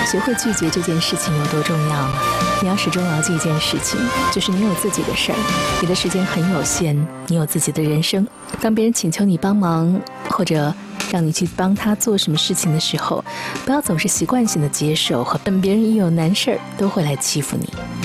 学会拒绝这件事情有多重要呢？你要始终牢记一件事情，就是你有自己的事儿，你的时间很有限，你有自己的人生。当别人请求你帮忙，或者让你去帮他做什么事情的时候，不要总是习惯性的接受，和别人一有难事儿都会来欺负你。